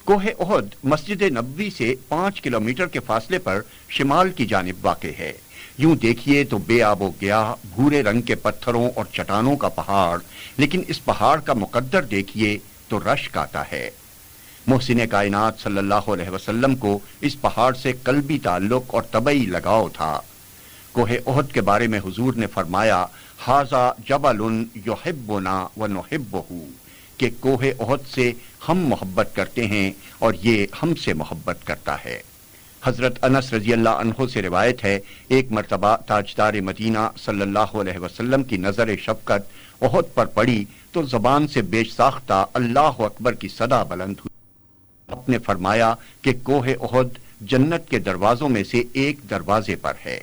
کوہ احد مسجد نبوی سے 5 کلومیٹر کے فاصلے پر شمال کی جانب واقع ہے۔ یوں دیکھیے تو بے آب و گیاہ بھورے رنگ کے پتھروں اور چٹانوں کا پہاڑ، لیکن اس پہاڑ کا مقدر دیکھیے تو رشک آتا ہے۔ محسن کائنات صلی اللہ علیہ وسلم کو اس پہاڑ سے قلبی تعلق اور طبعی لگاؤ تھا۔ کوہ احد کے بارے میں حضور نے فرمایا، ھذا جبل یحبنا ونحبہ، کہ کوہ احد سے ہم محبت کرتے ہیں اور یہ ہم سے محبت کرتا ہے۔ حضرت انس رضی اللہ عنہ سے روایت ہے، ایک مرتبہ تاجدار مدینہ صلی اللہ علیہ وسلم کی نظر شفقت احد پر پڑی تو زبان سے بے ساختہ اللہ اکبر کی صدا بلند ہوئی۔ آپ نے فرمایا کہ کوہ احد جنت کے دروازوں میں سے ایک دروازے پر ہے۔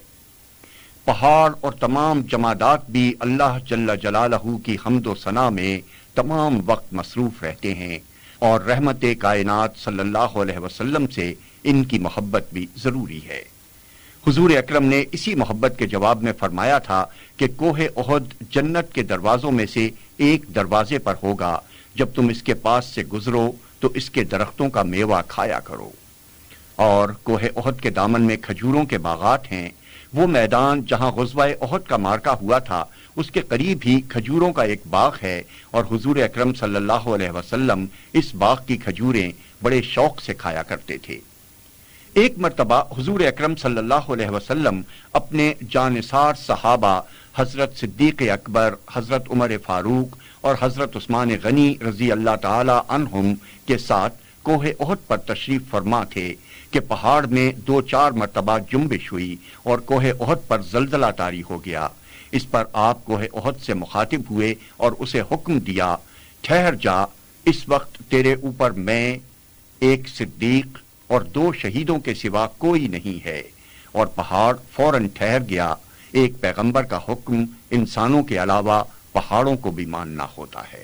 پہاڑ اور تمام جمادات بھی اللہ جل جلالہ کی حمد و ثنا میں تمام وقت مصروف رہتے ہیں، اور رحمت کائنات صلی اللہ علیہ وسلم سے ان کی محبت بھی ضروری ہے۔ حضور اکرم نے اسی محبت کے جواب میں فرمایا تھا کہ کوہ احد جنت کے دروازوں میں سے ایک دروازے پر ہوگا، جب تم اس کے پاس سے گزرو تو اس کے درختوں کا میوہ کھایا کرو۔ اور کوہ احد کے دامن میں کھجوروں کے باغات ہیں۔ وہ میدان جہاں غزوہ احد کا معرکہ ہوا تھا، اس کے قریب ہی کھجوروں کا ایک باغ ہے، اور حضور اکرم صلی اللہ علیہ وسلم اس باغ کی کھجوریں بڑے شوق سے کھایا کرتے تھے۔ ایک مرتبہ حضور اکرم صلی اللہ علیہ وسلم اپنے جانثار صحابہ حضرت صدیق اکبر، حضرت عمر فاروق اور حضرت عثمان غنی رضی اللہ تعالی عنہم کے ساتھ کوہ احد پر تشریف فرما تھے کہ پہاڑ میں 2-4 مرتبہ جنبش ہوئی اور کوہ احد پر زلزلہ طاری ہو گیا۔ اس پر آپ کوہ احد سے مخاطب ہوئے اور اسے حکم دیا، ٹھہر جا، اس وقت تیرے اوپر میں، ایک صدیق اور 2 شہیدوں کے سوا کوئی نہیں ہے۔ اور پہاڑ فوراً ٹھہر گیا۔ ایک پیغمبر کا حکم انسانوں کے علاوہ پہاڑوں کو بھی ماننا ہوتا ہے۔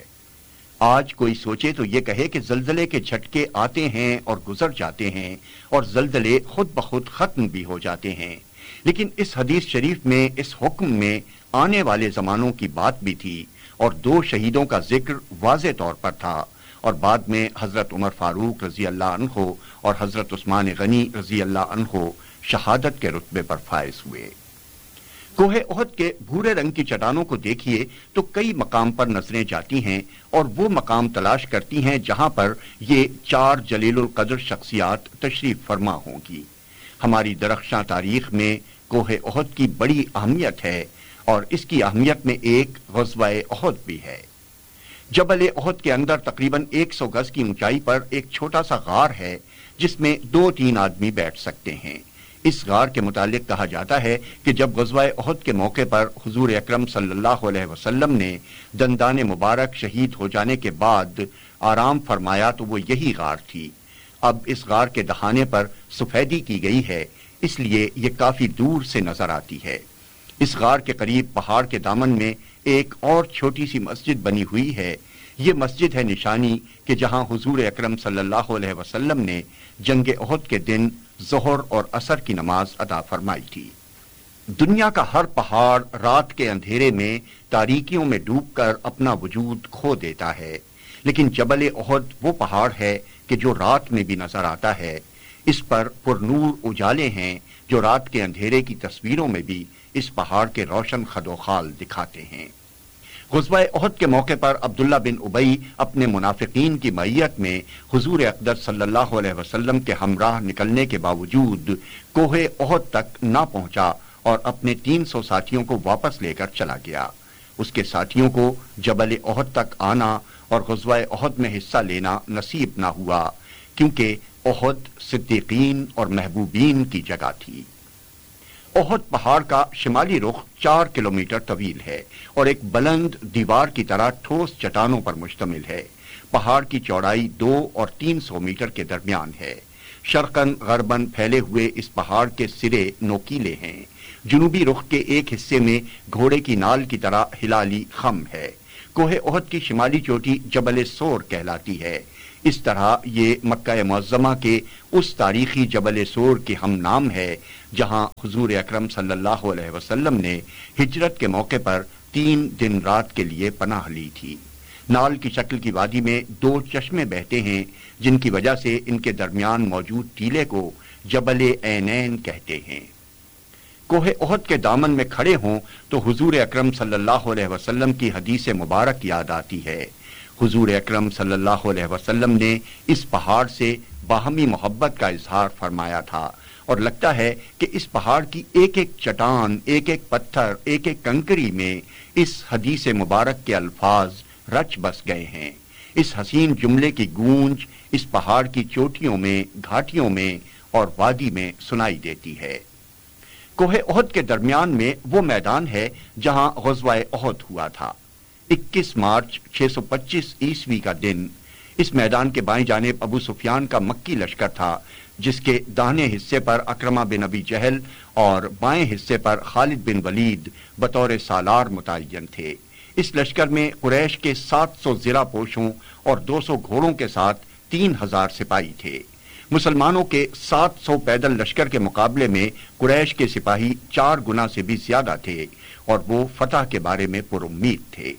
آج کوئی سوچے تو یہ کہے کہ زلزلے کے جھٹکے آتے ہیں اور گزر جاتے ہیں، اور زلزلے خود بخود ختم بھی ہو جاتے ہیں، لیکن اس حدیث شریف میں اس حکم میں آنے والے زمانوں کی بات بھی تھی، اور 2 شہیدوں کا ذکر واضح طور پر تھا، اور بعد میں حضرت عمر فاروق رضی اللہ عنہ اور حضرت عثمان غنی رضی اللہ عنہ شہادت کے رتبے پر فائز ہوئے۔ کوہ احد کے بھورے رنگ کی چٹانوں کو دیکھیے تو کئی مقام پر نظریں جاتی ہیں، اور وہ مقام تلاش کرتی ہیں جہاں پر یہ 4 جلیل القدر شخصیات تشریف فرما ہوں گی۔ ہماری درخشاں تاریخ میں کوہ احد کی بڑی اہمیت ہے، اور اس کی اہمیت میں ایک غزوہ احد بھی ہے۔ جبل احد کے اندر تقریباً 100 گز کی اونچائی پر ایک چھوٹا سا غار ہے، جس میں 2-3 آدمی بیٹھ سکتے ہیں۔ اس غار کے متعلق کہا جاتا ہے کہ جب غزوہ احد کے موقع پر حضور اکرم صلی اللہ علیہ وسلم نے دندان مبارک شہید ہو جانے کے بعد آرام فرمایا تو وہ یہی غار تھی۔ اب اس غار کے دہانے پر سفیدی کی گئی ہے، اس لیے یہ کافی دور سے نظر آتی ہے۔ اس غار کے قریب پہاڑ کے دامن میں ایک اور چھوٹی سی مسجد بنی ہوئی ہے۔ یہ مسجد ہے نشانی کہ جہاں حضور اکرم صلی اللہ علیہ وسلم نے جنگ احد کے دن ظہر اور عصر کی نماز ادا فرمائی تھی۔ دنیا کا ہر پہاڑ رات کے اندھیرے میں تاریکیوں میں ڈوب کر اپنا وجود کھو دیتا ہے، لیکن جبل احد وہ پہاڑ ہے کہ جو رات میں بھی نظر آتا ہے۔ اس پر پر نور اجالے ہیں جو رات کے اندھیرے کی تصویروں میں بھی اس پہاڑ کے روشن خد و خال دکھاتے ہیں۔ غزوہ احد کے موقع پر عبداللہ بن ابی اپنے منافقین کی معیت میں حضور اقدس صلی اللہ علیہ وسلم کے ہمراہ نکلنے کے باوجود کوہ احد تک نہ پہنچا اور اپنے 300 ساتھیوں کو واپس لے کر چلا گیا۔ اس کے ساتھیوں کو جبل احد تک آنا اور غزوہ احد میں حصہ لینا نصیب نہ ہوا، کیونکہ احد صدیقین اور محبوبین کی جگہ تھی۔ احد پہاڑ کا شمالی رخ 4 کلومیٹر طویل ہے اور ایک بلند دیوار کی طرح ٹھوس چٹانوں پر مشتمل ہے۔ پہاڑ کی چوڑائی 2 اور 300 میٹر کے درمیان ہے۔ شرقاً غرباً پھیلے ہوئے اس پہاڑ کے سرے نوکیلے ہیں۔ جنوبی رخ کے ایک حصے میں گھوڑے کی نال کی طرح ہلالی خم ہے۔ کوہ احد کی شمالی چوٹی جبل سور کہلاتی ہے۔ اس طرح یہ مکہ معظمہ کے اس تاریخی جبل سور کے ہم نام ہے جہاں حضور اکرم صلی اللہ علیہ وسلم نے ہجرت کے موقع پر 3 دن رات کے لیے پناہ لی تھی۔ نال کی شکل کی وادی میں 2 چشمے بہتے ہیں جن کی وجہ سے ان کے درمیان موجود ٹیلے کو جبل عینین کہتے ہیں۔ کوہ احد کے دامن میں کھڑے ہوں تو حضور اکرم صلی اللہ علیہ وسلم کی حدیث مبارک یاد آتی ہے۔ حضور اکرم صلی اللہ علیہ وسلم نے اس پہاڑ سے باہمی محبت کا اظہار فرمایا تھا، اور لگتا ہے کہ اس پہاڑ کی ایک ایک چٹان، ایک ایک پتھر، ایک ایک کنکری میں اس حدیث مبارک کے الفاظ رچ بس گئے ہیں۔ اس حسین جملے کی گونج اس پہاڑ کی چوٹیوں میں، گھاٹیوں میں اور وادی میں سنائی دیتی ہے۔ کوہ احد کے درمیان میں وہ میدان ہے جہاں غزوہ احد ہوا تھا۔ 21 مارچ 625 عیسوی کا دن اس میدان کے بائیں جانب ابو سفیان کا مکی لشکر تھا، جس کے داہنے حصے پر اکرمہ بن ابی جہل اور بائیں حصے پر خالد بن ولید بطور سالار متعین تھے۔ اس لشکر میں قریش کے 700 زرہ پوشوں اور 200 گھوڑوں کے ساتھ 3000 سپاہی تھے۔ مسلمانوں کے 700 پیدل لشکر کے مقابلے میں قریش کے سپاہی 4 گنا سے بھی زیادہ تھے، اور وہ فتح کے بارے میں پر امید تھے۔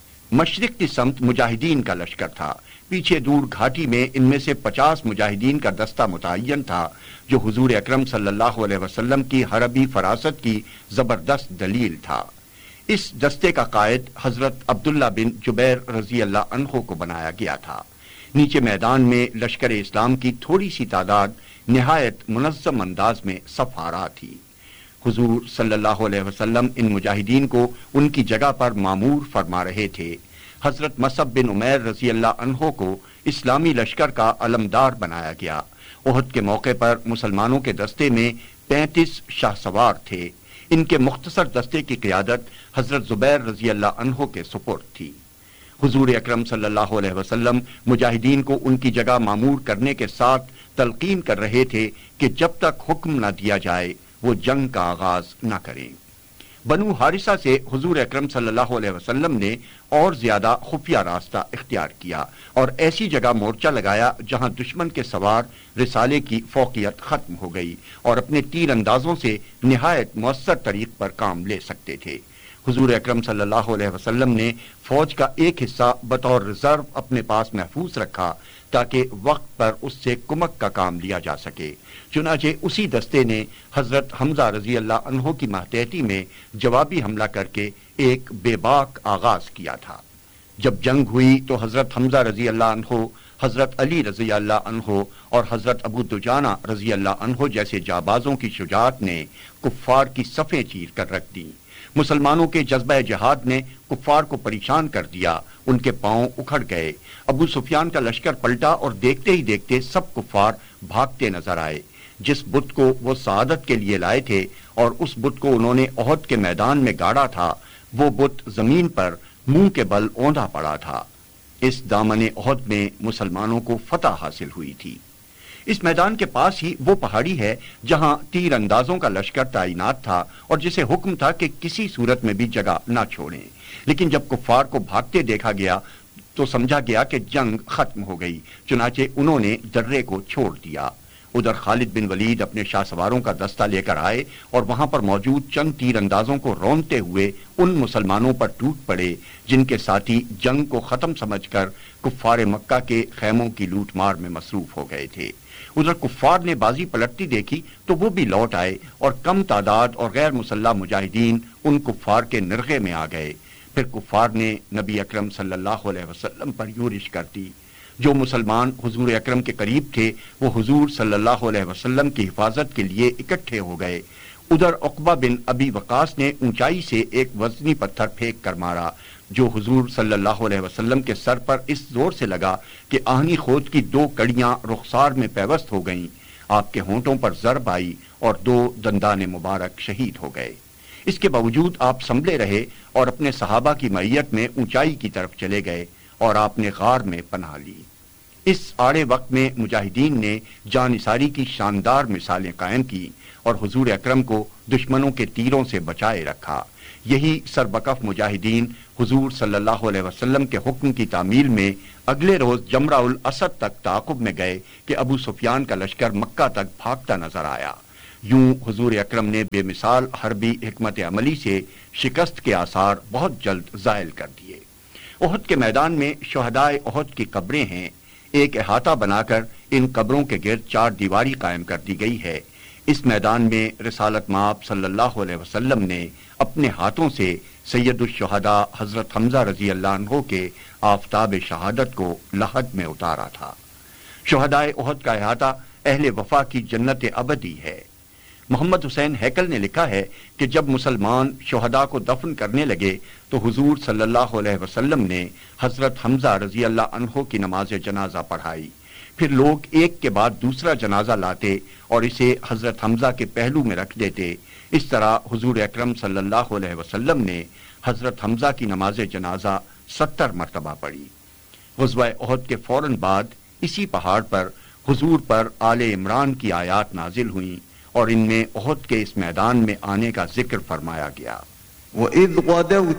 مشرق کی سمت مجاہدین کا لشکر تھا۔ پیچھے دور گھاٹی میں ان میں سے 50 مجاہدین کا دستہ متعین تھا، جو حضور اکرم صلی اللہ علیہ وسلم کی حربی فراست کی زبردست دلیل تھا۔ اس دستے کا قائد حضرت عبداللہ بن جبیر رضی اللہ عنہ کو بنایا گیا تھا۔ نیچے میدان میں لشکر اسلام کی تھوڑی سی تعداد نہایت منظم انداز میں صف آرا تھی۔ حضور صلی اللہ علیہ وسلم ان مجاہدین کو ان کی جگہ پر معمور فرما رہے تھے۔ حضرت مصعب بن عمیر رضی اللہ عنہ کو اسلامی لشکر کا علمدار بنایا گیا۔ احد کے موقع پر مسلمانوں کے دستے میں 35 شاہ سوار تھے۔ ان کے مختصر دستے کی قیادت حضرت زبیر رضی اللہ عنہ کے سپرد تھی۔ حضور اکرم صلی اللہ علیہ وسلم مجاہدین کو ان کی جگہ معمور کرنے کے ساتھ تلقین کر رہے تھے کہ جب تک حکم نہ دیا جائے وہ جنگ کا آغاز نہ کریں۔ بنو حارثہ سے حضور اکرم صلی اللہ علیہ وسلم نے اور زیادہ خفیہ راستہ اختیار کیا اور ایسی جگہ مورچہ لگایا جہاں دشمن کے سوار رسالے کی فوقیت ختم ہو گئی اور اپنے تیر اندازوں سے نہایت مؤثر طریق پر کام لے سکتے تھے۔ حضور اکرم صلی اللہ علیہ وسلم نے فوج کا ایک حصہ بطور ریزرو اپنے پاس محفوظ رکھا تاکہ وقت پر اس سے کمک کا کام لیا جا سکے۔ چنانچہ اسی دستے نے حضرت حمزہ رضی اللہ عنہ کی ماتحتی میں جوابی حملہ کر کے ایک بے باک آغاز کیا تھا۔ جب جنگ ہوئی تو حضرت حمزہ رضی اللہ عنہ، حضرت علی رضی اللہ عنہ اور حضرت ابو دجانہ رضی اللہ عنہ جیسے جابازوں کی شجاعت نے کفار کی صفیں چیر کر رکھ دیں۔ مسلمانوں کے جذبہ جہاد نے کفار کو پریشان کر دیا، ان کے پاؤں اکھڑ گئے۔ ابو سفیان کا لشکر پلٹا اور دیکھتے ہی دیکھتے سب کفار بھاگتے نظر آئے۔ جس بت کو وہ سعادت کے لیے لائے تھے اور اس بت کو انہوں نے احد کے میدان میں گاڑا تھا، وہ بت زمین پر منہ کے بل اوندا پڑا تھا۔ اس دامن احد میں مسلمانوں کو فتح حاصل ہوئی تھی۔ اس میدان کے پاس ہی وہ پہاڑی ہے جہاں تیر اندازوں کا لشکر تعینات تھا اور جسے حکم تھا کہ کسی صورت میں بھی جگہ نہ چھوڑیں، لیکن جب کفار کو بھاگتے دیکھا گیا تو سمجھا گیا کہ جنگ ختم ہو گئی، چنانچہ انہوں نے درے کو چھوڑ دیا۔ ادھر خالد بن ولید اپنے شاہ سواروں کا دستہ لے کر آئے اور وہاں پر موجود چند تیر اندازوں کو رونتے ہوئے ان مسلمانوں پر ٹوٹ پڑے جن کے ساتھی جنگ کو ختم سمجھ کر کفار مکہ کے خیموں کی لوٹ مار میں مصروف ہو گئے تھے۔ ادھر کفار نے بازی پلٹتی دیکھی تو وہ بھی لوٹ آئے اور کم تعداد اور غیر مسلح مجاہدین ان کفار کے نرغے میں آ گئے۔ پھر کفار نے نبی اکرم صلی اللہ علیہ وسلم پر یورش کر دی۔ جو مسلمان حضور اکرم کے قریب تھے وہ حضور صلی اللہ علیہ وسلم کی حفاظت کے لیے اکٹھے ہو گئے۔ ادھر عقبہ بن ابی وقاص نے اونچائی سے ایک وزنی پتھر پھینک کر مارا جو حضور صلی اللہ علیہ وسلم کے سر پر اس زور سے لگا کہ آہنی خود کی 2 کڑیاں رخسار میں پیوست ہو گئیں۔ آپ کے ہونٹوں پر ضرب آئی اور 2 دندان مبارک شہید ہو گئے۔ اس کے باوجود آپ سنبھلے رہے اور اپنے صحابہ کی معیت میں اونچائی کی طرف چلے گئے اور آپ نے غار میں پناہ لی۔ اس آڑے وقت میں مجاہدین نے جانثاری کی شاندار مثالیں قائم کی اور حضور اکرم کو دشمنوں کے تیروں سے بچائے رکھا۔ یہی سربکف مجاہدین حضور صلی اللہ علیہ وسلم کے حکم کی تعمیل میں اگلے روز جمرہ الاسد تک تعاقب میں گئے کہ ابو سفیان کا لشکر مکہ تک بھاگتا نظر آیا۔ یوں حضور اکرم نے بے مثال حربی حکمت عملی سے شکست کے آثار بہت جلد زائل کر دیے۔ احد کے میدان میں شہدائے احد کی قبریں ہیں۔ ایک احاطہ بنا کر ان قبروں کے گرد 4 دیواری قائم کر دی گئی ہے۔ اس میدان میں رسالت مآب صلی اللہ علیہ وسلم نے اپنے ہاتھوں سے سید الشہداء حضرت حمزہ رضی اللہ عنہ کے آفتاب شہادت کو لحد میں اتارا تھا۔ شہدائے احد کا احاطہ اہل وفا کی جنت ابدی ہے۔ محمد حسین ہیکل نے لکھا ہے کہ جب مسلمان شہداء کو دفن کرنے لگے تو حضور صلی اللہ علیہ وسلم نے حضرت حمزہ رضی اللہ عنہ کی نماز جنازہ پڑھائی۔ پھر لوگ ایک کے بعد دوسرا جنازہ لاتے اور اسے حضرت حمزہ کے پہلو میں رکھ دیتے۔ اس طرح حضور اکرم صلی اللہ علیہ وسلم نے حضرت حمزہ کی نماز جنازہ 70 مرتبہ پڑھی۔ غزوہ احد کے فوراً بعد اسی پہاڑ پر حضور پر آل عمران کی آیات نازل ہوئیں اور ان میں احد کے اس میدان میں آنے کا ذکر فرمایا گیا۔ وَإِذْ غَدَوْتَ